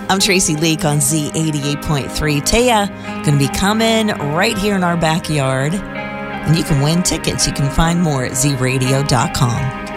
I'm Tracy Leak on Z88.3. Taya going to be coming right here in our backyard. And you can win tickets. You can find more at zradio.com.